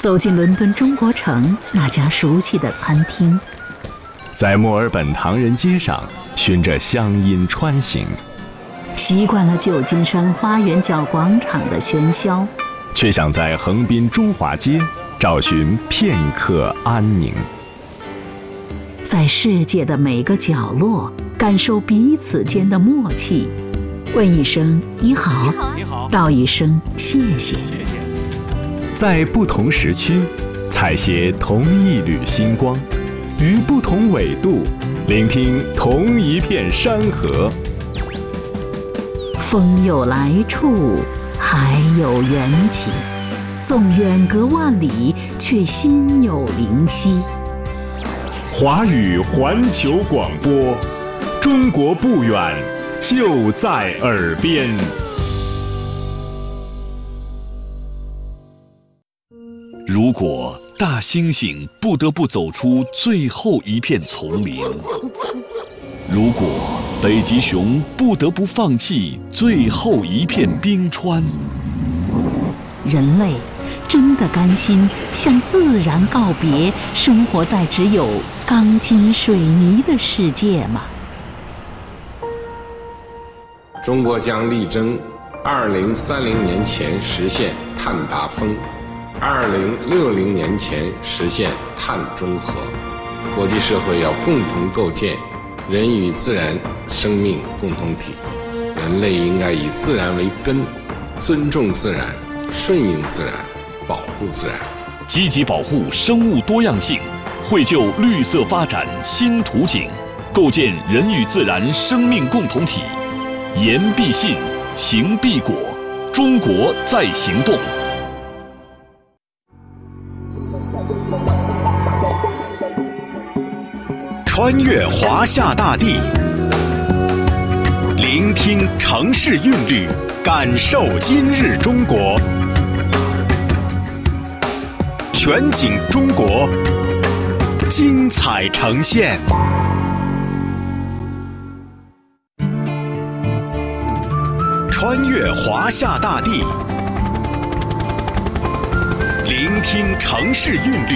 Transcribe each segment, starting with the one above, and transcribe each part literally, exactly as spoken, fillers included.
走进伦敦中国城那家熟悉的餐厅， 在墨尔本唐人街上循着乡音穿行， 习惯了旧金山花园角广场的喧嚣， 却想在横滨中华街找寻片刻安宁。 在世界的每个角落感受彼此间的默契，问一声你好， 你好， 道一声谢谢。 在不同时区采撷同一缕星光，于不同纬度聆听同一片山河。 风有来处，海有缘起，纵远隔万里，却心有灵犀。 华语环球广播，中国不远，就在耳边。 如果大猩猩不得不走出最后一片丛林，如果北极熊不得不放弃最后一片冰川， 人类真的甘心向自然告别，生活在只有钢筋水泥的世界吗？ 中国将力争二零三零年前实现碳达峰，二零六零年前实现碳中和。国际社会要共同构建人与自然生命共同体，人类应该以自然为根，尊重自然，顺应自然，保护自然， 积极保护生物多样性，绘就绿色发展新图景，构建人与自然生命共同体。言必信，行必果，中国在行动。 穿越华夏大地，聆听城市韵律，感受今日中国。全景中国，精彩呈现。穿越华夏大地，聆听城市韵律，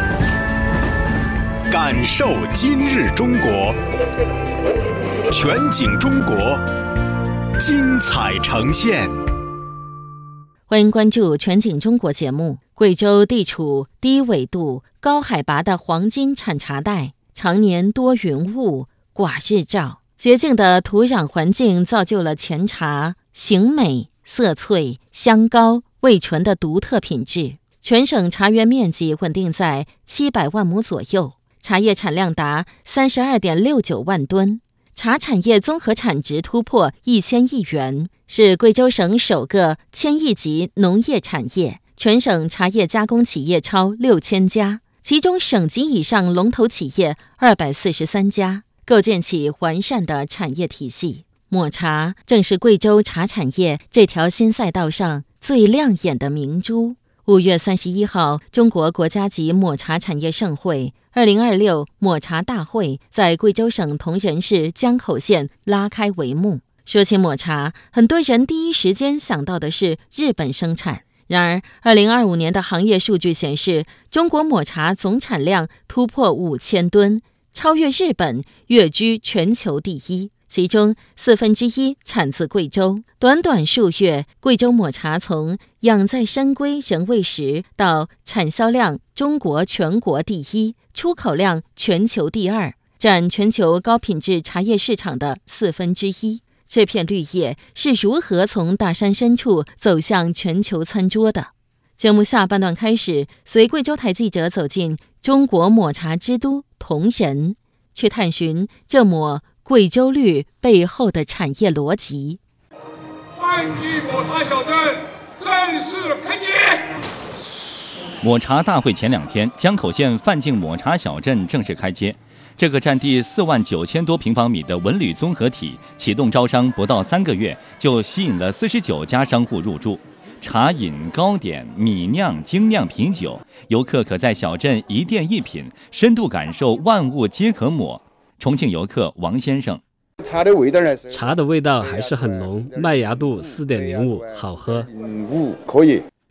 感受今日中国。全景中国，精彩呈现。 欢迎关注全景中国节目。贵州地处低纬度、高海拔的黄金产茶带，常年多云雾、寡日照，洁净的土壤环境造就了前茶形美、色翠、香高、味醇的独特品质。全省茶园面积稳定在七百万亩左右，茶叶产量达三十二点六九万吨，茶产业综合产值突破一千亿元，是贵州省首个千亿级农业产业。全省茶叶加工企业超六千家，其中省级以上龙头企业二百四十三家，构建起完善的产业体系。抹茶正是贵州茶产业这条新赛道上最亮眼的明珠。五月三十一号，中国国家级抹茶产业盛会二零二六抹茶大会在贵州省铜仁市江口县拉开帷幕。说起抹茶，很多人第一时间想到的是日本生产。然而二零二五年的行业数据显示，中国抹茶总产量突破五千吨，超越日本，跃居全球第一。其中四分之一产自贵州。短短数月，贵州抹茶从养在深闺仍未时到产销量中国全国第一，出口量全球第二，占全球高品质茶叶市场的四分之一。这片绿叶是如何从大山深处走向全球餐桌的？节目下半段开始，随贵州台记者走进中国抹茶之都铜仁，去探寻这抹贵州绿背后的产业逻辑。 泛剧抹茶小镇正式开街。 抹茶大会前两天，江口县范境抹茶小镇正式开街。这个占地四万九千多平方米的文旅综合体启动招商不到三个月，就吸引了四十九家商户入驻。茶饮、糕点、米酿、精酿啤酒，游客可在小镇一店一品，深度感受万物皆可抹。重庆游客王先生， 茶的味道呢？ 茶的味道还是很浓，麦芽度四点零五，好喝。 五可以。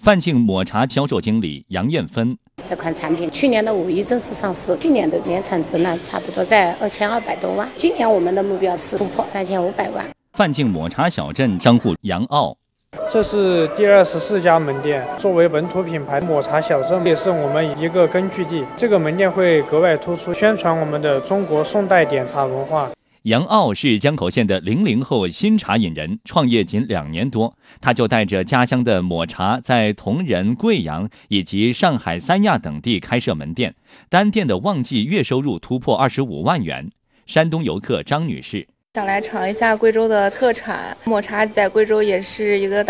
范进抹茶销售经理杨艳芬： 这款产品去年的五一正式上市，去年的年产值呢差不多在二千二百多万，今年我们的目标是突破三千五百万。 范进抹茶小镇商户杨傲： 这是第二十四家门店，作为本土品牌，抹茶小镇也是我们一个根据地。这个门店会格外突出，宣传我们的中国宋代点茶文化。 杨傲是江口县的零零后新茶饮人，创业仅两年多，他就带着家乡的抹茶，在铜仁、贵阳以及上海、三亚等地开设门店，单店的旺季月收入突破二十五万元。山东游客张女士： 想来尝一下贵州的特产，抹茶在贵州也是一个大